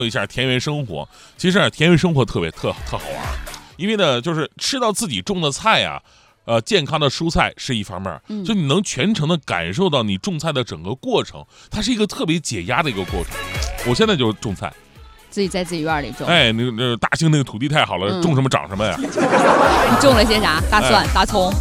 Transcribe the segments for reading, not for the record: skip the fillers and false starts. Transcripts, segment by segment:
一下田园生活。其实啊，田园生活特好玩，因为呢，就是吃到自己种的菜啊。健康的蔬菜是一方面，就你能全程的感受到你种菜的整个过程，它是一个特别解压的一个过程。我现在就种菜， 自己在自己院里种。 哎，那大兴那个土地太好了，种什么长什么呀。 你种了些啥？大蒜、大葱。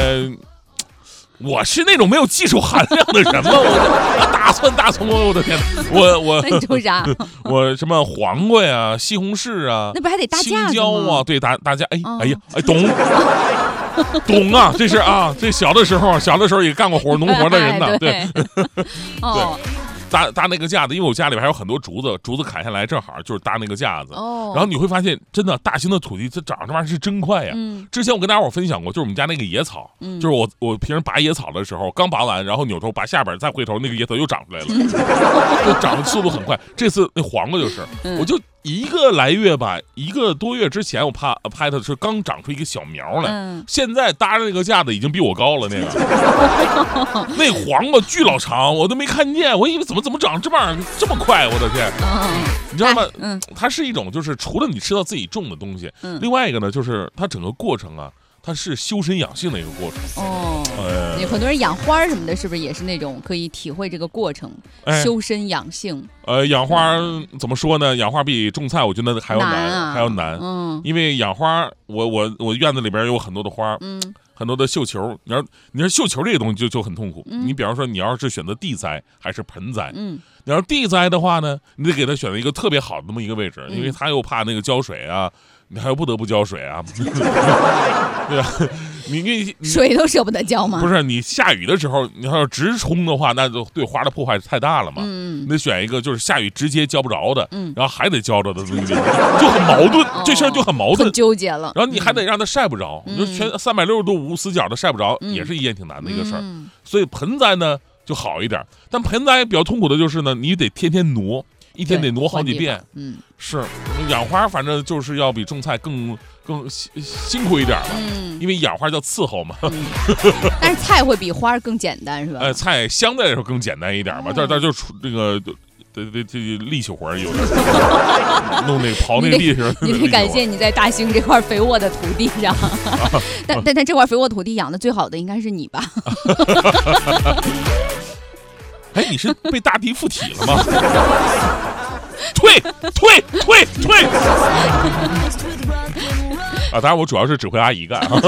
我是那种没有技术含量的人吗？大蒜、大葱，我的天哪！我那你种啥？ 我什么黄瓜呀、西红柿啊， 那不还得搭架子吗？ 青椒啊，对，搭架。哎，懂啊，这是啊，这小的时候也干过农活的人呢，对。 哦。 搭那个架子，因为我家里边还有很多竹子砍下来正好就是搭那个架子。然后你会发现，真的大兴的土地这长这玩意儿是真快呀。之前我跟大家伙分享过，就是我们家那个野草，就是我平时拔野草的时候，刚拔完，然后扭头拔下边，再回头，那个野草又长出来了，就长的速度很快。这次那黄瓜就是，我就1个来月吧，1个多月之前我拍的是刚长出一个小苗来，现在搭着那个架子已经比我高了，那个那黄瓜巨老长，我都没看见，我以为怎么长这玩意儿这么快，我的天！你知道吗？它是一种就是除了你吃到自己种的东西，另外一个呢就是它整个过程啊，它是修身养性的一个过程。 有很多人养花什么的，是不是也是那种可以体会这个过程，修身养性？ 养花怎么说呢？养花比种菜我觉得还要难，还要难。因为养花，我院子里边有很多的花，很多的绣球。你说绣球这个东西就很痛苦。你比方说，你要是选择地栽还是盆栽，你要是地栽的话呢，你得给它选择一个特别好的那么一个位置，因为它又怕那个浇水啊。你还不得不浇水啊，对吧？你水都舍不得浇吗？ 不是，你下雨的时候，你要直冲的话，那就对花的破坏太大了嘛。你得选一个就是下雨直接浇不着的，然后还得浇着的东西，就很矛盾。这事儿就很矛盾， 很纠结了。 然后你还得让它晒不着，你就全360度无死角的晒不着，也是一件挺难的一个事儿。所以盆栽呢就好一点，但盆栽比较痛苦的就是呢，你得天天挪。一天得挪好几遍，是养花，反正就是要比种菜更辛苦一点吧，因为养花叫伺候嘛。 但是菜会比花更简单，是吧？ 菜相对来说更简单一点吧，但就这个这力气活有点弄那个刨那地上。 你得感谢你在大兴这块肥沃的土地上，但这块肥沃土地养的最好的应该是你吧？ 哎，你是被大地附体了吗？退！啊，当然我主要是指挥阿姨干啊。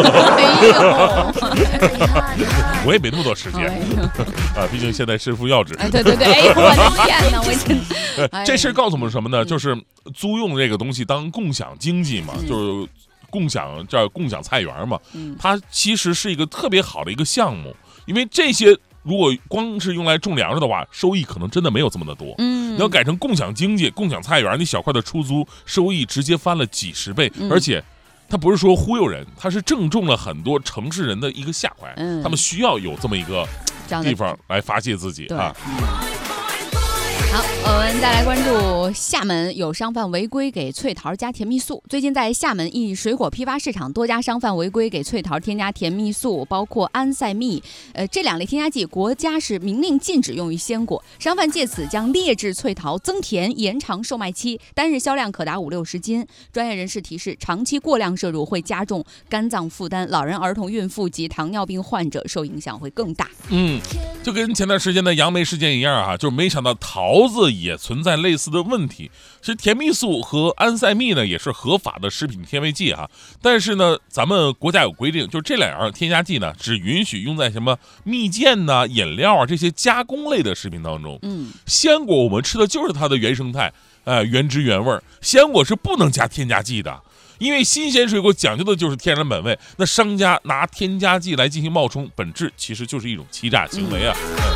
我也没那么多时间啊，毕竟现在身负要职。 对，哎呦我的天哪，我真。 这事告诉我们什么呢？就是租用这个东西当共享经济嘛，就是共享菜园嘛。它其实是一个特别好的一个项目，因为这些。如果光是用来种粮食的话，收益可能真的没有这么的多。你要改成共享经济、共享菜园，你小块的出租，收益直接翻了几10倍，而且它不是说忽悠人，它是正中了很多城市人的一个下怀。他们需要有这么一个地方来发泄自己啊。 好，我们再来关注厦门有商贩违规给脆桃加甜蜜素。最近在厦门一水果批发市场，多家商贩违规给脆桃添加甜蜜素，包括安赛蜜，这2类添加剂国家是明令禁止用于鲜果。商贩借此将劣质脆桃增甜，延长售卖期，单日销量可达50-60斤。专业人士提示，长期过量摄入会加重肝脏负担，老人、儿童、孕妇及糖尿病患者受影响会更大。 就跟前段时间的杨梅事件一样啊，就是没想到桃子也存在类似的问题。其实甜蜜素和安赛蜜呢也是合法的食品添味剂啊，但是呢咱们国家有规定，就是这2样添加剂呢只允许用在什么蜜饯呐、饮料啊这些加工类的食品当中。鲜果我们吃的就是它的原生态，原汁原味，鲜果是不能加添加剂的。因为新鲜水果讲究的就是天然本味，那商家拿添加剂来进行冒充，本质其实就是一种欺诈行为啊。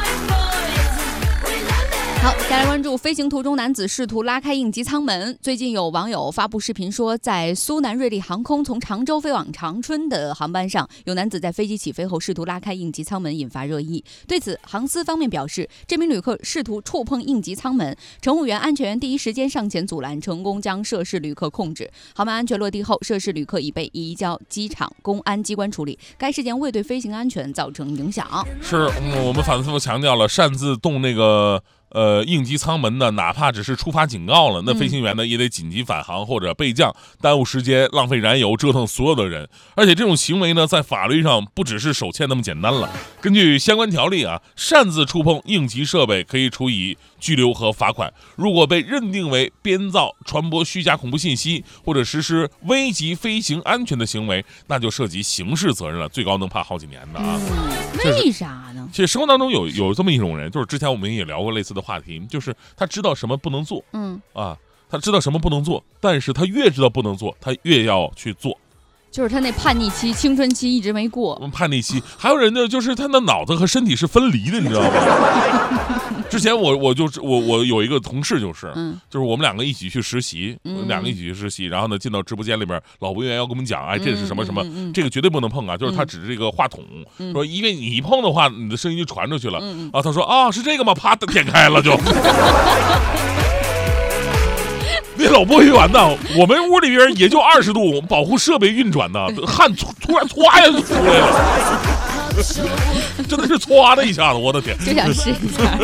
好，再来关注飞行途中男子试图拉开应急舱门。最近有网友发布视频说，在苏南瑞丽航空从常州飞往长春的航班上，有男子在飞机起飞后试图拉开应急舱门，引发热议。对此，航司方面表示，这名旅客试图触碰应急舱门，乘务员、安全员第一时间上前阻拦，成功将涉事旅客控制。航班安全落地后，涉事旅客已被移交机场公安机关处理。该事件未对飞行安全造成影响。 是，我们反复强调了，擅自动那个应急舱门呢，哪怕只是触发警告了，那飞行员呢也得紧急返航或者备降，耽误时间，浪费燃油，折腾所有的人。而且这种行为呢，在法律上不只是手欠那么简单了。根据相关条例啊，擅自触碰应急设备可以处以拘留和罚款。如果被认定为编造、传播虚假恐怖信息或者实施危及飞行安全的行为，那就涉及刑事责任了，最高能判好几年的啊。 为啥呢？ 其实生活当中有这么一种人，就是之前我们也聊过类似的话题，就是他知道什么不能做，他知道什么不能做，但是他越知道不能做，他越要去做。 就是他那叛逆期、青春期一直没过。 叛逆期，还有人呢，就是他的脑子和身体是分离的，你知道吗？之前我有一个同事，就是我们两个一起去实习，然后呢进到直播间里边，老播音员要跟我们讲，哎，这是什么什么，这个绝对不能碰啊，就是他指着这个话筒说，因为你一碰的话，你的声音就传出去了。啊，他说啊，是这个吗？啪，点开了就。那老播音员呢？我们屋里边也就20度，保护设备运转呢，汗突然唰呀就出来了，真的是唰的一下子，我的天！ 就想试一下。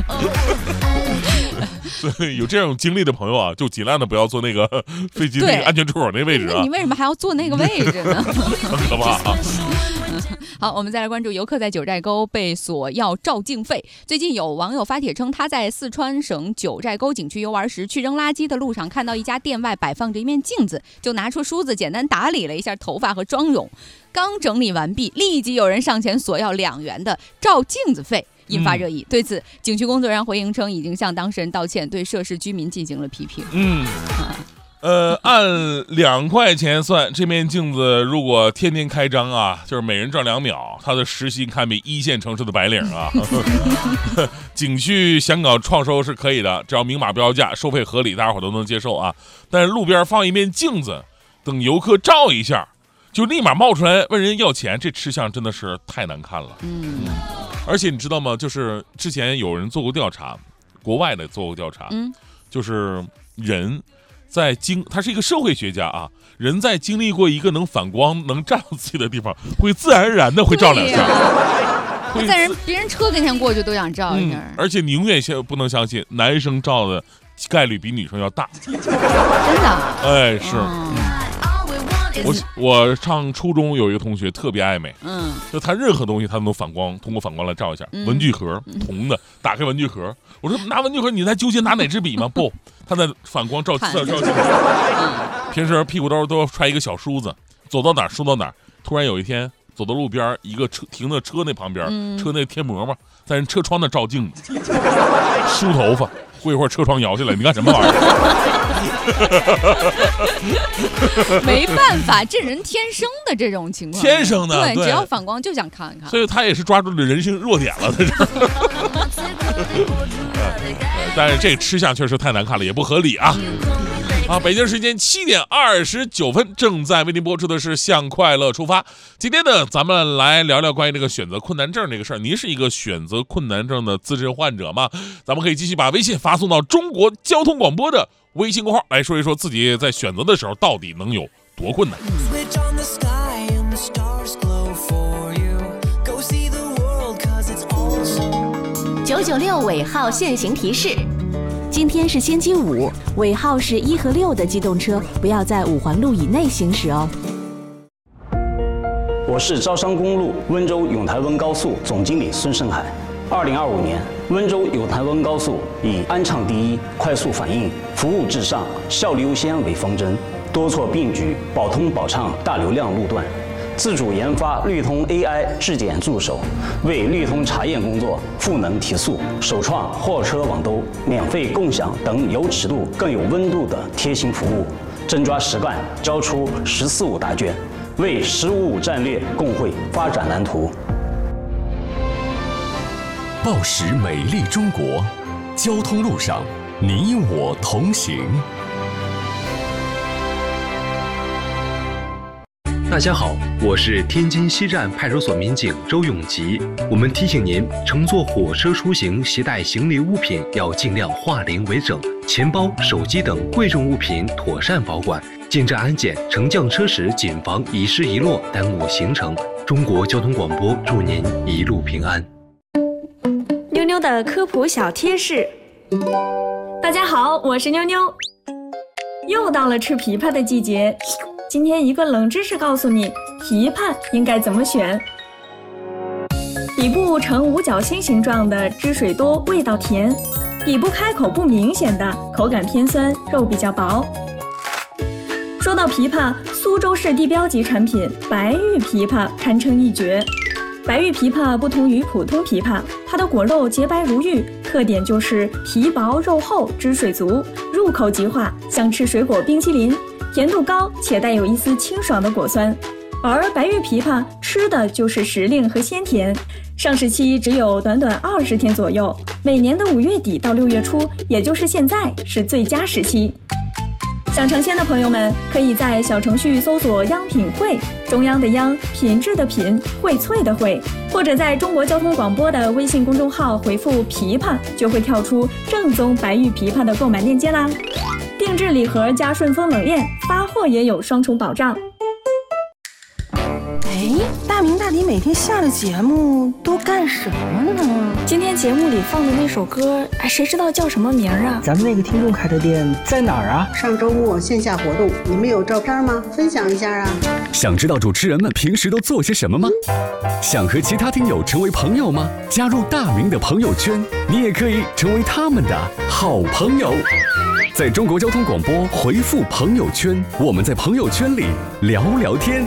所以有这种经历的朋友啊，就尽量的不要坐那个飞机那个安全出口那位置啊。 你为什么还要坐那个位置呢？ 很可怕啊！ 好，我们再来关注游客在九寨沟被索要照镜费。最近有网友发帖称，他在四川省九寨沟景区游玩时，去扔垃圾的路上看到一家店外摆放着一面镜子，就拿出梳子简单打理了一下头发和妆容。刚整理完毕，立即有人上前索要2元的照镜子费，引发热议。对此，景区工作人员回应称，已经向当事人道歉，对涉事居民进行了批评。 按2块钱算，这面镜子如果天天开张啊，就是每人照2秒，它的时薪堪比1线城市的白领啊。景区想搞创收是可以的，只要明码标价，收费合理，大家伙都能接受啊。但是路边放一面镜子，等游客照一下，就立马冒出来问人要钱，这吃相真的是太难看了。而且你知道吗？就是之前有人做过调查，国外的做过调查，就是人。他是一个社会学家啊，人在经历过一个能反光、能照自己的地方，会自然而然的会照2下。 在别人车跟前过去都想照一下。 而且你永远不能相信，男生照的概率比女生要大。真的？ 哎，是。我上初中有一个同学特别爱美，就他任何东西他都能反光，通过反光来照一下。文具盒，铜的，打开文具盒，我说拿文具盒你在纠结拿哪支笔吗？不，他在反光照镜子。平时屁股兜都要揣一个小梳子，走到哪儿梳到哪儿。突然有一天走到路边，一个车停在车那旁边，车那贴膜嘛，在人车窗那照镜子，梳头发。过一会儿车窗摇起来，你干什么玩意儿？没办法，这人天生的这种情况， 天生的， 对，只要反光就想看一看， 所以他也是抓住了人性弱点了，在这儿。但是这个吃相确实太难看了，也不合理啊。北京时间7点29分，正在为您播出的是向快乐出发。今天呢，咱们来聊聊关于这个选择困难症这个事儿。您是一个选择困难症的资深患者吗？咱们可以继续把微信发送到中国交通广播的微信公号，来说一说自己在选择的时候到底能有多困难。 996尾号限行提示。今天是星期五，尾号是1和6的机动车不要在5环路以内行驶哦。 我是招商公路温州永台温高速总经理孙胜海。2025年，温州永台温高速以安畅第一、快速反应、服务至上、效率优先为方针，多措并举，保通保畅大流量路段。自主研发绿通 AI 质检助手，为绿通查验工作赋能提速，首创货车网兜、免费共享等有尺度更有温度的贴心服务，真抓实干，交出“14-5”答卷，为“15-5”战略共绘发展蓝图。 报时美丽中国，交通路上你我同行。 大家好，我是天津西站派出所民警周永吉。我们提醒您，乘坐火车出行携带行李物品要尽量化零为整，钱包、手机等贵重物品妥善保管。进站安检、乘降车时谨防遗失遗落，耽误行程。中国交通广播祝您一路平安。 妞妞的科普小贴士： 大家好，我是妞妞。又到了吃枇杷的季节，今天一个冷知识告诉你，枇杷应该怎么选。底部呈五角星形状的，汁水多，味道甜；底部开口不明显的，口感偏酸，肉比较薄。说到枇杷，苏州市地标级产品白玉枇杷堪称一绝。白玉枇杷不同于普通枇杷，它的果肉洁白如玉，特点就是皮薄肉厚，汁水足，入口即化，像吃水果冰淇淋，甜度高且带有一丝清爽的果酸。而白玉枇杷吃的就是时令和鲜甜，上市期只有短短20天左右，每年的5月底到6月初，也就是现在是最佳时期。想尝鲜的朋友们，可以在小程序搜索央品汇，中央的央，品质的品，荟萃的荟，或者在中国交通广播的微信公众号回复枇杷，就会跳出正宗白玉枇杷的购买链接啦。定制礼盒加顺丰冷链，发货也有双重保障。 大明大迪每天下了节目都干什么呢？ 今天节目里放的那首歌，谁知道叫什么名啊？ 咱们那个听众开的店在哪儿啊？ 上周末线下活动，你们有照片吗？分享一下啊！ 想知道主持人们平时都做些什么吗？想和其他听友成为朋友吗？加入大明的朋友圈，你也可以成为他们的好朋友。在中国交通广播回复朋友圈，我们在朋友圈里聊聊天。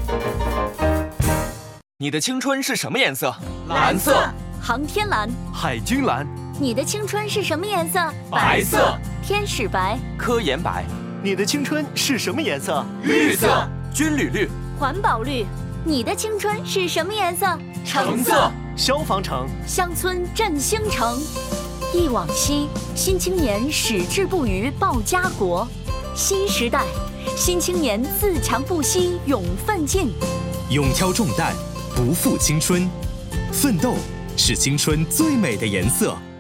你的青春是什么颜色？ 蓝色。 航天蓝。 海军蓝。 你的青春是什么颜色？ 白色。 天使白。 科研白。 你的青春是什么颜色？ 绿色。 军旅绿。 环保绿。你的青春是什么颜色？ 橙色。 消防橙。 乡村振兴城。忆往昔，新青年矢志不渝报家国。新时代，新青年自强不息勇奋进。 勇挑重担，不负青春，奋斗是青春最美的颜色。